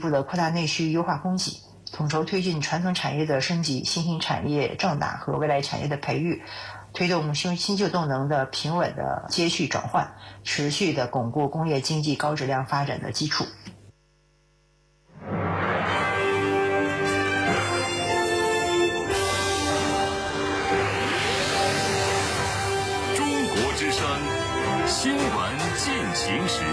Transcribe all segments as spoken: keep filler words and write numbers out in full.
步的扩大内需，优化供给，统筹推进传统产业的升级、新兴产业壮大和未来产业的培育，推动新新旧动能的平稳的接续转换，持续的巩固工业经济高质量发展的基础。 中国之声新闻进行时。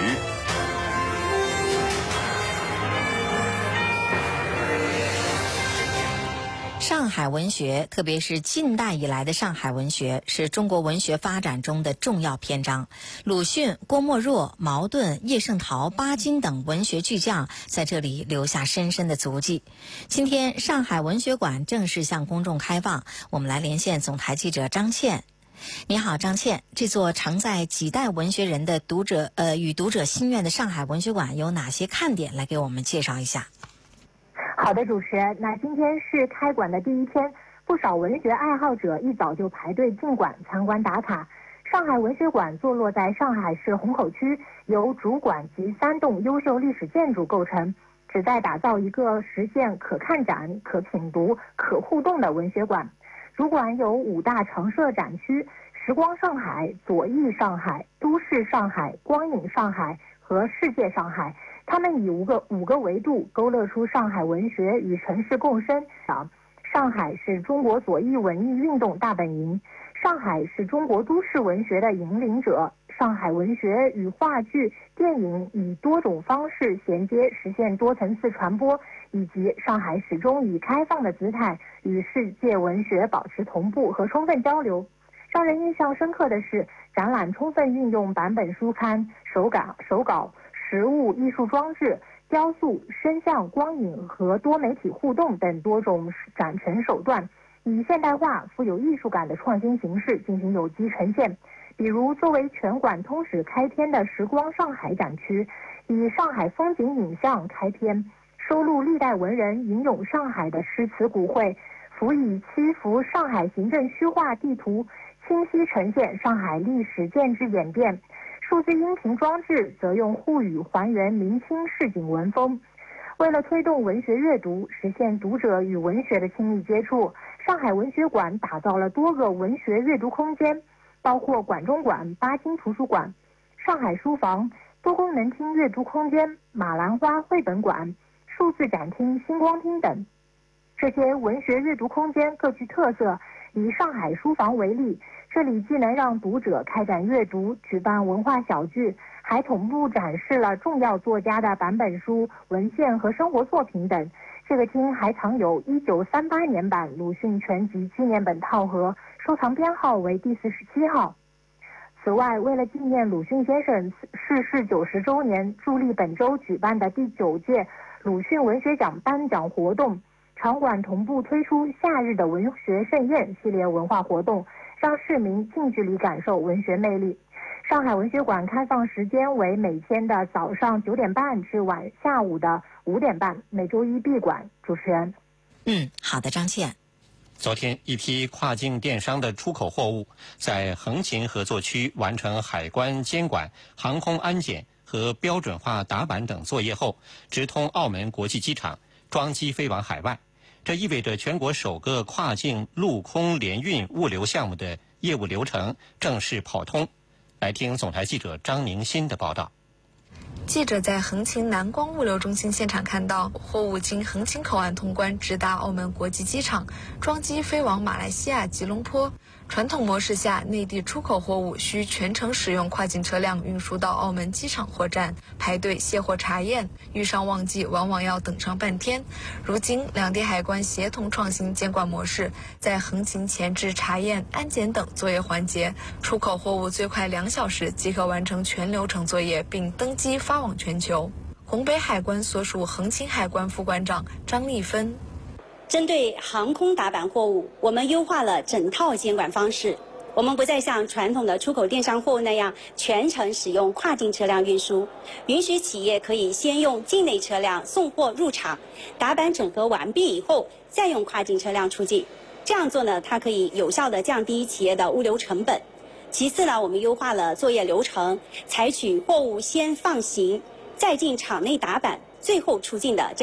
上海文学，特别是近代以来的上海文学，是中国文学发展中的重要篇章。鲁迅、郭沫若、茅盾、叶圣陶、巴金等文学巨匠在这里留下深深的足迹。今天，上海文学馆正式向公众开放，我们来连线总台记者张倩。你好，张倩。这座承载几代文学人的读者呃与读者心愿的上海文学馆有哪些看点？来给我们介绍一下。 好的，主持人，那今天是开馆的第一天，不少文学爱好者一早就排队进馆参观打卡。上海文学馆坐落在上海市虹口区，由主馆及三栋优秀历史建筑构成，旨在打造一个实现可看展、可品读、可互动的文学馆。主馆有五大常设展区：时光上海、左翼上海、都市上海、光影上海和世界上海。他们以五个五个维度勾勒出上海文学与城市共生。上海是中国左翼文艺运动大本营，上海是中国都市文学的引领者。上海文学与话剧、电影以多种方式衔接，实现多层次传播，以及上海始终以开放的姿态与世界文学保持同步和充分交流。让人印象深刻的是，展览充分运用版本书刊、手稿、手稿。实物艺术装置、雕塑、声像、光影和多媒体互动等多种展陈手段，以现代化、富有艺术感的创新形式进行有机呈现。比如，作为全馆通史开篇的时光上海展区，以上海风景影像开篇，收录历代文人吟咏上海的诗词古汇，辅以七幅上海行政虚化地图，清晰呈现上海历史建制演变。数字音频装置则用沪语还原明清市井文风。为了推动文学阅读，实现读者与文学的亲密接触，上海文学馆打造了多个文学阅读空间，包括馆中馆、巴金图书馆、上海书房、多功能厅阅读空间、马兰花绘本馆、数字展厅、星光厅等。这些文学阅读空间各具特色。以上海书房为例，这里既能让读者开展阅读、举办文化小聚，还同步展示了重要作家的版本书、文献和生活作品等。这个厅还藏有一九三八年版鲁迅全集纪念本套盒，收藏编号为第四十七号。此外，为了纪念鲁迅先生逝世九十周年，助力本周举办的第九届鲁迅文学奖颁奖活动，场馆同步推出夏日的文学盛宴系列文化活动，让市民近距离感受文学魅力。上海文学馆开放时间为每天的早上九点半至晚下午的五点半，每周一闭馆。主持人， 嗯，好的，张倩。 昨天，一批跨境电商的出口货物在横琴合作区完成海关监管、航空安检和标准化打板等作业后，直通澳门国际机场，装机飞往海外。这意味着全国首个跨境陆空联运物流项目的业务流程正式跑通。来听总台记者张宁新的报道。 记者在横琴南光物流中心现场看到，货物经横琴口岸通关，直达澳门国际机场，装机飞往马来西亚吉隆坡。传统模式下，内地出口货物需全程使用跨境车辆运输到澳门机场货站排队卸货查验，遇上旺季往往要等上半天。如今，两地海关协同创新监管模式，在横琴前置查验、安检等作业环节，出口货物最快两小时即可完成全流程作业，并登机发往全球。虹北海关所属横琴海关副关长张丽芬。 针对航空打板货物，我们优化了整套监管方式。我们不再像传统的出口电商货物那样全程使用跨境车辆运输，允许企业可以先用境内车辆送货入场，打板整合完毕以后，再用跨境车辆出境。这样做呢，它可以有效地降低企业的物流成本。其次呢，我们优化了作业流程，采取货物先放行，再进场内打板，最后出境的